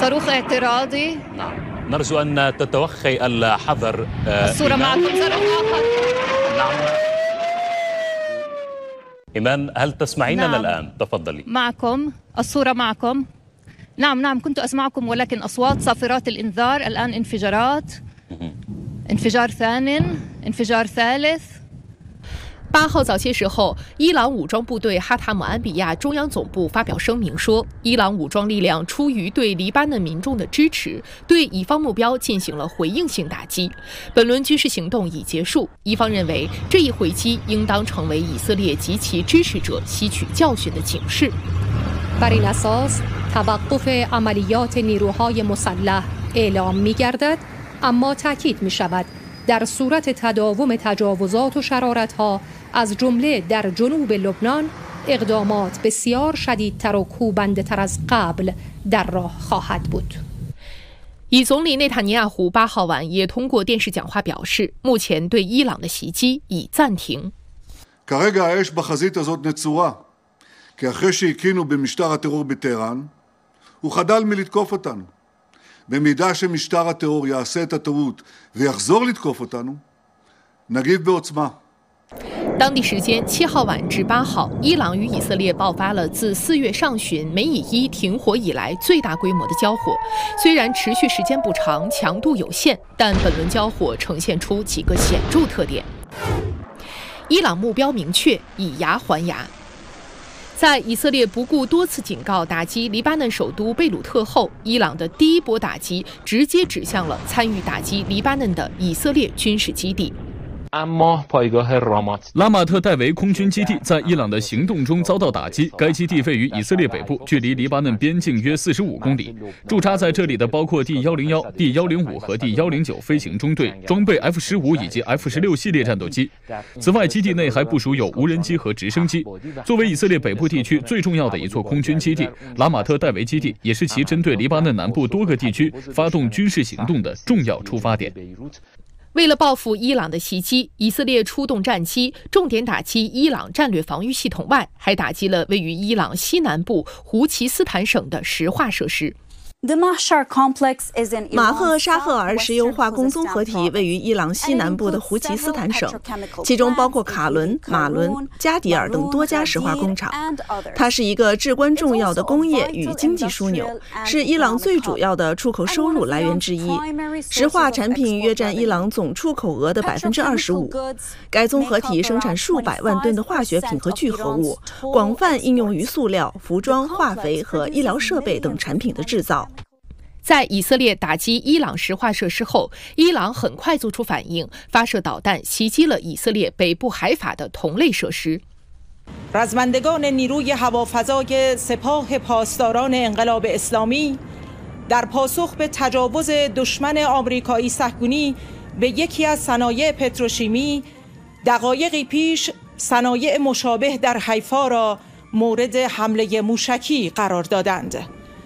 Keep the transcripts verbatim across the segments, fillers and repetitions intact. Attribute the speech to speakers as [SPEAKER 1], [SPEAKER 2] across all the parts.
[SPEAKER 1] صاروخ اعتراضي.
[SPEAKER 2] نعم نرجو أن تتوخي الحذر.
[SPEAKER 1] الصورة معكم صاروخ آخر.
[SPEAKER 2] نعم إيمان هل تسمعيننا
[SPEAKER 1] نعم.
[SPEAKER 2] الآن؟ تفضلي.
[SPEAKER 1] معكم الصورة معكم. نعم نعم كنت أسمعكم ولكن أصوات صافرات الإنذار. الآن انفجارات. انفجار ثانٍ انفجار ثالث。
[SPEAKER 3] 八号早些时候，伊朗武装部队哈塔姆安比亚中央总部发表声明说，伊朗武装力量出于对黎巴嫩民众的支持，对以方目标进行了回应性打击。本轮军事行动已结束，伊方认为这一回击应当成为以色列及其支持者吸取教训的警示。
[SPEAKER 4] بر این اساس توقف عملیات نیروهای مسلح اعلام می‌گردد، اما تاکید می‌شود در صورت تداوم تجاوزات و شرارت‌ها از جمله در جنوب لبنان اقدامات بسیار شدیدتر و کوبنده‌تر از قبل در راه خواهد بود。
[SPEAKER 3] 以总理内塔尼亚胡八号晚也通过电视讲话表示，目前对伊朗的袭击已暂停。
[SPEAKER 5] כרגע האש בחזית הזאת נצורה, כי אחרי שהקינו במשטר הטרור בטהרן, הוא חדל מלתקוף אותנו. במידה שמשטר הטרור יעשה את הטעות ויחזור לתקוף אותנו, נגיב בעוצמה.
[SPEAKER 3] 当地时间七号晚至八号，伊朗与以色列爆发了自四月上旬梅以一停火以来最大规模的交火。虽然持续时间不长，强度有限，但本轮交火呈现出几个显著特点。伊朗目标明确，以牙还牙。在以色列不顾多次警告打击黎巴嫩首都贝鲁特后，伊朗的第一波打击直接指向了参与打击黎巴嫩的以色列军事基地。
[SPEAKER 6] 拉马特戴维空军基地在伊朗的行动中遭到打击，该基地位于以色列北部，距离黎巴嫩边境约四十五公里。驻扎在这里的包括第一零一、第一零五和第一零九飞行中队，装备 F 十五以及 F 十六系列战斗机。此外，基地内还部署有无人机和直升机。作为以色列北部地区最重要的一座空军基地，拉马特戴维基地也是其针对黎巴嫩南部多个地区发动军事行动的重要出发点。
[SPEAKER 3] 为了报复伊朗的袭击，以色列出动战机，重点打击伊朗战略防御系统外，还打击了位于伊朗西南部胡奇斯坦省的石化设施。
[SPEAKER 7] 马赫沙赫尔石油化工综合体位于伊朗西南部的胡奇斯坦省，其中包括卡伦、马伦、加迪尔等多家石化工厂。它是一个至关重要的工业与经济枢纽，是伊朗最主要的出口收入来源之一。石化产品约占伊朗总出口额的百分之二十五。该综合体生产数百万吨的化学品和聚合物，广泛应用于塑料、服装、化肥和医疗设备等产品的制造。
[SPEAKER 3] 在以色列打击伊朗石化设施后，伊朗很快做出反应，发射导弹袭击了以色列北部海法的同类设施。
[SPEAKER 8] رزمندگان نیروی هوافضای سپاه پاسداران انقلاب اسلامی در پاسخ به تجاوز دشمن آمریکایی صهیونی به یکی از صنایع پتروشیمی دقایقی پیش صنایع مشابه در حیفا را مورد حمله موشکی قرار دادند.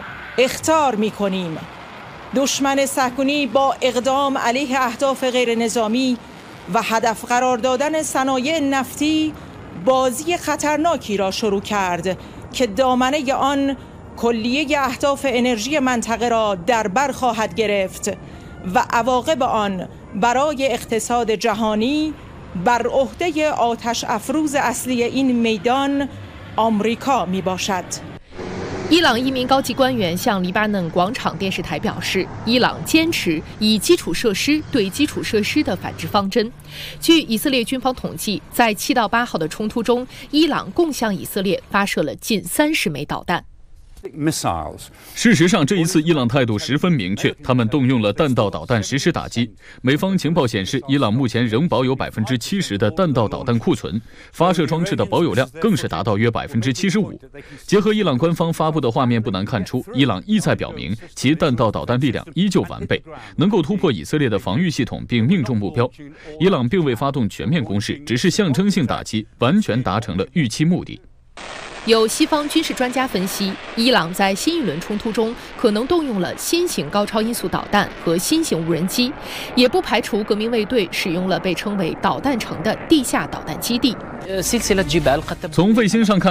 [SPEAKER 8] اخطار می‌کنیم دشمن صهیونی با اقدام علیه اهداف غیر نظامی و هدف قرار دادن صنایع نفتی بازی خطرناکی را شروع کرد که دامنه آن کلیه اهداف انرژی منطقه را در بر خواهد گرفت و عواقب آن برای اقتصاد جهانی بر عهده آتش افروز اصلی این میدان آمریکا میباشد.
[SPEAKER 3] 伊朗一名高级官员向黎巴嫩广场电视台表示，伊朗坚持以基础设施对基础设施的反制方针。据以色列军方统计，在七到八号的冲突中，伊朗共向以色列发射了近三十枚导弹。
[SPEAKER 6] 事实上，这一次伊朗态度十分明确，他们动用了弹道导弹实施打击。美方情报显示，伊朗目前仍保有百分之七十的弹道导弹库存，发射装置的保有量更是达到约百分之七十五。结合伊朗官方发布的画面，不难看出，伊朗意在表明其弹道导弹力量依旧完备，能够突破以色列的防御系统并命中目标。伊朗并未发动全面攻势，只是象征性打击，完全达成了预期目的。
[SPEAKER 3] 有西方军事专家分析，伊朗在新一轮冲突中可能动用了新型高超音速导弹和新型无人机，也不排除革命卫队使用了被称为导弹城的地下导弹基地。
[SPEAKER 6] 从卫星上看，